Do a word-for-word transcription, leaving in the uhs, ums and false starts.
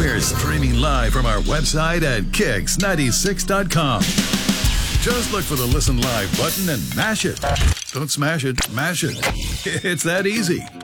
We're streaming live from our website at kicks ninety-six dot com. Just look for the Listen Live button and mash it. Don't smash it, mash it. It's that easy.